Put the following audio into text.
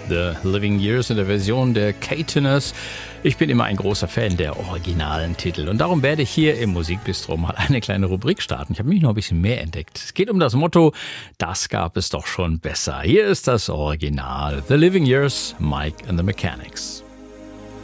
The Living Years in der Version der Catoners. Ich bin immer ein großer Fan der originalen Titel und darum werde ich hier im Musikbistro mal eine kleine Rubrik starten. Ich habe mich noch ein bisschen mehr entdeckt. Es geht um das Motto, das gab es doch schon besser. Hier ist das Original. The Living Years, Mike and the Mechanics.